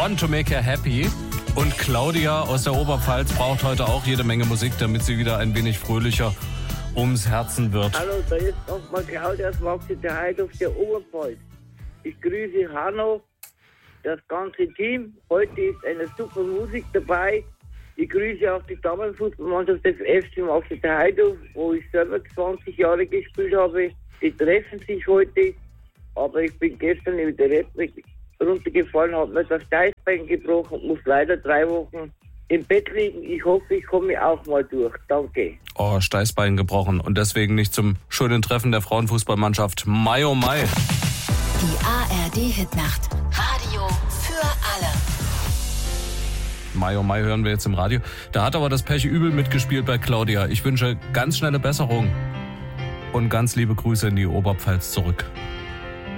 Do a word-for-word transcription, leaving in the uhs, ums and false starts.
Want to Make Her Happy. Und Claudia aus der Oberpfalz braucht heute auch jede Menge Musik, damit sie wieder ein wenig fröhlicher ums Herzen wird. Hallo, da ist nochmal Claudia aus Maxiteheide auf der Oberpfalz. Ich grüße Hanno, das ganze Team. Heute ist eine super Musik dabei. Ich grüße auch die Damenfußballmannschaft des F C Maxiteheide, wo ich selber zwanzig Jahre gespielt habe. Die treffen sich heute, aber ich bin gestern in der Replik runtergefallen, habe mir das Steißbein gebrochen und muss leider drei Wochen im Bett liegen. Ich hoffe, ich komme auch mal durch. Danke. Oh, Steißbein gebrochen und deswegen nicht zum schönen Treffen der Frauenfußballmannschaft. Mai oh Mai. Die A R D-Hitnacht. Radio für alle. Mai oh Mai hören wir jetzt im Radio. Da hat aber das Pech übel mitgespielt bei Claudia. Ich wünsche ganz schnelle Besserung und ganz liebe Grüße in die Oberpfalz zurück.